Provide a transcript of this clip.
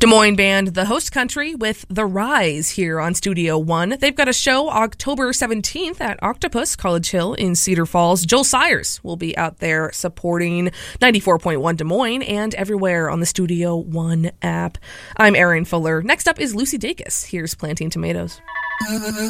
Des Moines band The Host Country with The Rise here on Studio One. They've got a show October 17th at Octopus College Hill in Cedar Falls. Joel Sayers will be out there supporting 94.1 Des Moines and everywhere on the Studio One app. I'm Erin Fuller. Next up is Lucy Dacus. Here's Planting Tomatoes.